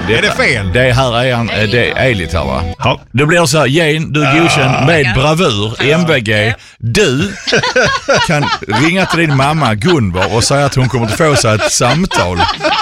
Är det fel? Det här är det är lite här, va? Ja. Det blir så här, Jane, du är godkänd med bravur i MVG. Du kan ringa till din mamma Gunvor och säga att hon kommer att få sig ett samtal.